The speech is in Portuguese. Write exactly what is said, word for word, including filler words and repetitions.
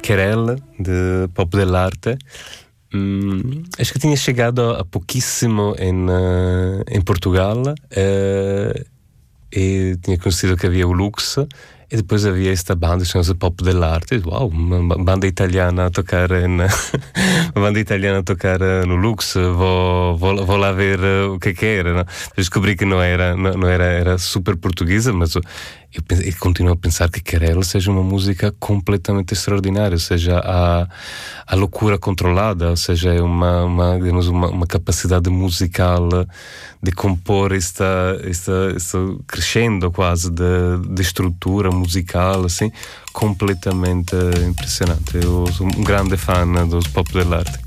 Querelle, de Pop dell'Arte. Hum, acho que tinha chegado há pouquíssimo em, uh, em Portugal, uh, e tinha conhecido que havia o Lux. E depois havia esta banda chamada Pop dell'Arte. Uau, uma banda italiana a tocar em, uma banda italiana a tocar no Lux. Vou, vou, vou lá ver o que é que era, não? Descobri que não era, não, não era, era super portuguesa, mas eu, eu continuo a pensar que Querelle seja uma música completamente extraordinária, ou seja, a, a loucura controlada, ou seja, é uma, uma, digamos, uma, uma capacidade musical de compor esta, esta, esta crescendo quase de, de estrutura musical, assim, completamente impressionante. Eu sou um grande fã dos Pop dell'Arte.